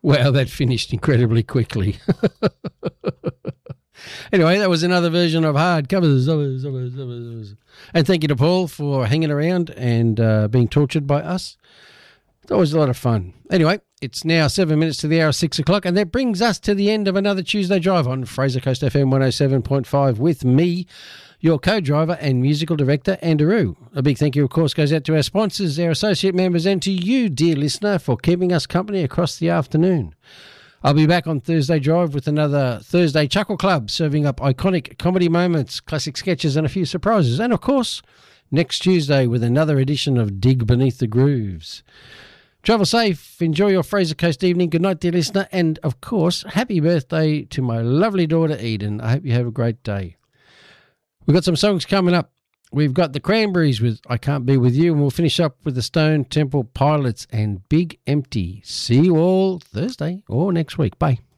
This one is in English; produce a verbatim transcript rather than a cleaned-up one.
Wow, that finished incredibly quickly. Anyway, that was another version of Hard Covers. And thank you to Paul for hanging around and uh, being tortured by us. It's always a lot of fun. Anyway, it's now seven minutes to the hour of six o'clock, and that brings us to the end of another Tuesday Drive on Fraser Coast F M one oh seven point five with me, your co-driver and musical director, Andrew. A big thank you, of course, goes out to our sponsors, our associate members, and to you, dear listener, for keeping us company across the afternoon. I'll be back on Thursday Drive with another Thursday Chuckle Club, serving up iconic comedy moments, classic sketches, and a few surprises. And, of course, next Tuesday with another edition of Dig Beneath the Grooves. Travel safe. Enjoy your Fraser Coast evening. Good night, dear listener. And, of course, happy birthday to my lovely daughter, Eden. I hope you have a great day. We've got some songs coming up. We've got the Cranberries with I Can't Be With You, and we'll finish up with the Stone Temple Pilots and Big Empty. See you all Thursday or next week. Bye.